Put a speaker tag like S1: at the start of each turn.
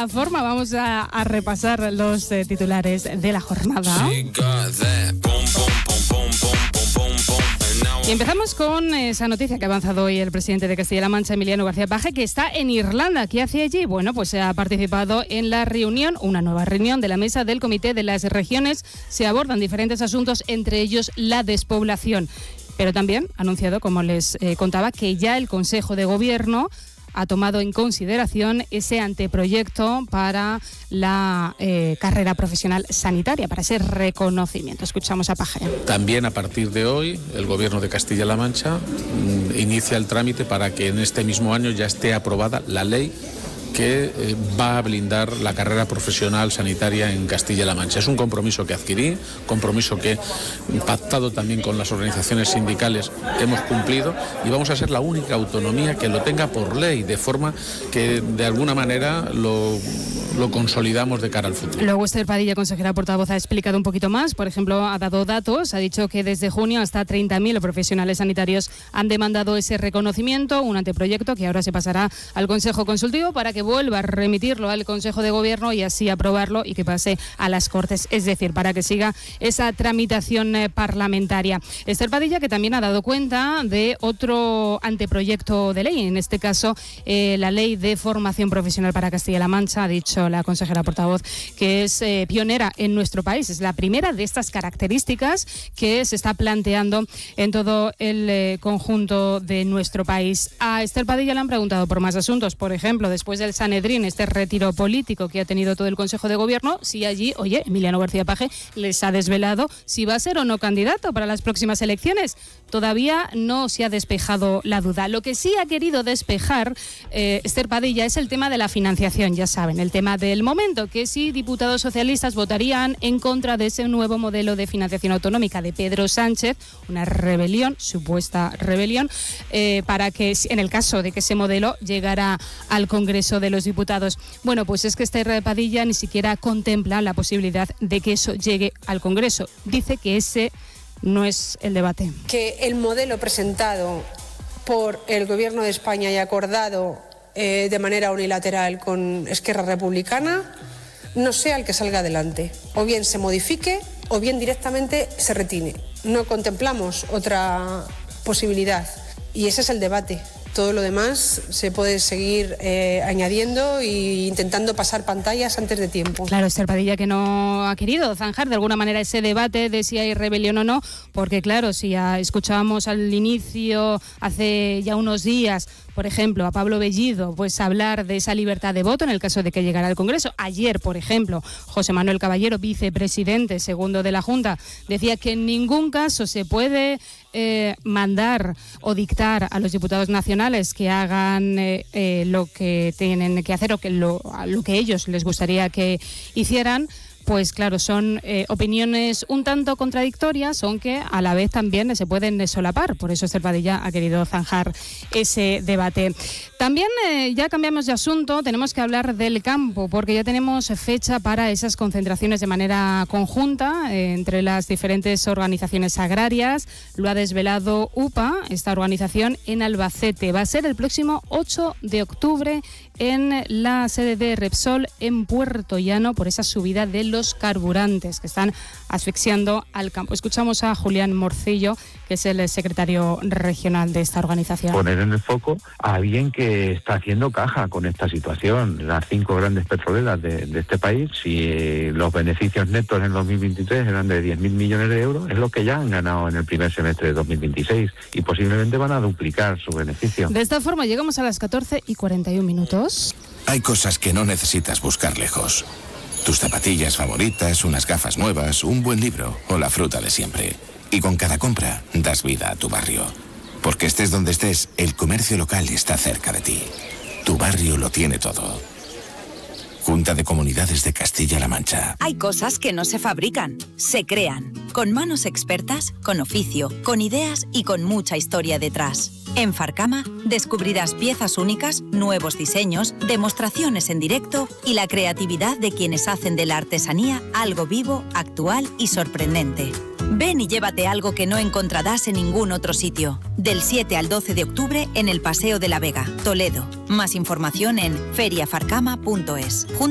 S1: esta forma vamos a repasar los titulares de la jornada. Y empezamos con esa noticia que ha avanzado hoy el presidente de Castilla-La Mancha, Emiliano García Paje, que está en Irlanda. ¿Qué hace allí? Bueno, pues ha participado en la reunión, una nueva reunión de la mesa del Comité de las Regiones. Se abordan diferentes asuntos, entre ellos la despoblación. Pero también ha anunciado, como les contaba, que ya el Consejo de Gobierno ha tomado en consideración ese anteproyecto para la carrera profesional sanitaria, para ese reconocimiento. Escuchamos a Paje.
S2: También a partir de hoy el Gobierno de Castilla-La Mancha inicia el trámite para que en este mismo año ya esté aprobada la ley que va a blindar la carrera profesional sanitaria en Castilla-La Mancha. Es un compromiso que adquirí, compromiso que, pactado también con las organizaciones sindicales, hemos cumplido, y vamos a ser la única autonomía que lo tenga por ley, de forma que de alguna manera lo consolidamos de cara al futuro.
S1: Luego Esther Padilla, consejera portavoz, ha explicado un poquito más. Por ejemplo, ha dado datos, ha dicho que desde junio hasta 30.000 profesionales sanitarios han demandado ese reconocimiento, un anteproyecto que ahora se pasará al Consejo Consultivo para que vuelva a remitirlo al Consejo de Gobierno y así aprobarlo y que pase a las Cortes, es decir, para que siga esa tramitación parlamentaria. Esther Padilla, que también ha dado cuenta de otro anteproyecto de ley, en este caso la Ley de Formación Profesional para Castilla-La Mancha. Ha dicho la consejera portavoz que es pionera en nuestro país, es la primera de estas características que se está planteando en todo el conjunto de nuestro país. A Esther Padilla le han preguntado por más asuntos, por ejemplo, después del Sanedrín, este retiro político que ha tenido todo el Consejo de Gobierno, si allí, Emiliano García Paje les ha desvelado si va a ser o no candidato para las próximas elecciones. Todavía no se ha despejado la duda. Lo que sí ha querido despejar Esther Padilla es el tema de la financiación, ya saben, el tema del momento, que si diputados socialistas votarían en contra de ese nuevo modelo de financiación autonómica de Pedro Sánchez, una rebelión, supuesta rebelión, para que en el caso de que ese modelo llegara al Congreso de los Diputados. Bueno, pues es que Esther Padilla ni siquiera contempla la posibilidad de que eso llegue al Congreso. Dice que ese no es el debate.
S3: Que el modelo presentado por el Gobierno de España y acordado de manera unilateral con Esquerra Republicana no sea el que salga adelante. O bien se modifique o bien directamente se retire. No contemplamos otra posibilidad y ese es el debate. Todo lo demás se puede seguir añadiendo e intentando pasar pantallas antes de tiempo.
S1: Claro, Esther Padilla, que no ha querido zanjar de alguna manera ese debate de si hay rebelión o no, porque claro, si ya escuchábamos al inicio, hace ya unos días, por ejemplo, a Pablo Bellido, pues hablar de esa libertad de voto en el caso de que llegara al Congreso. Ayer, por ejemplo, José Manuel Caballero, vicepresidente segundo de la Junta, decía que en ningún caso se puede mandar o dictar a los diputados nacionales que hagan lo que tienen que hacer o que lo que ellos les gustaría que hicieran. Pues claro, son opiniones un tanto contradictorias, aunque a la vez también se pueden solapar. Por eso Esther Padilla ha querido zanjar ese debate. También, ya cambiamos de asunto, tenemos que hablar del campo, porque ya tenemos fecha para esas concentraciones de manera conjunta entre las diferentes organizaciones agrarias. Lo ha desvelado UPA, esta organización, en Albacete. Va a ser el próximo 8 de octubre en la sede de Repsol en Puerto Llano por esa subida de los carburantes que están asfixiando al campo. Escuchamos a Julián Morcillo, que es el secretario regional de esta organización.
S4: Poner en el foco a alguien que está haciendo caja con esta situación. Las 5 grandes petroleras de este país, si los beneficios netos en 2023 eran de 10.000 millones de euros, es lo que ya han ganado en el primer semestre de 2026 y posiblemente van a duplicar su beneficio.
S1: De esta forma llegamos a las 14:41.
S5: Hay cosas que no necesitas buscar lejos. Tus zapatillas favoritas, unas gafas nuevas, un buen libro o la fruta de siempre. Y con cada compra das vida a tu barrio. Porque estés donde estés, el comercio local está cerca de ti. Tu barrio lo tiene todo. Junta de Comunidades de Castilla-La Mancha.
S6: Hay cosas que no se fabrican, se crean. Con manos expertas, con oficio, con ideas y con mucha historia detrás. En Farcama descubrirás piezas únicas, nuevos diseños, demostraciones en directo y la creatividad de quienes hacen de la artesanía algo vivo, actual y sorprendente. Ven y llévate algo que no encontrarás en ningún otro sitio. Del 7 al 12 de octubre en el Paseo de la Vega, Toledo. Más información en feriafarcama.es.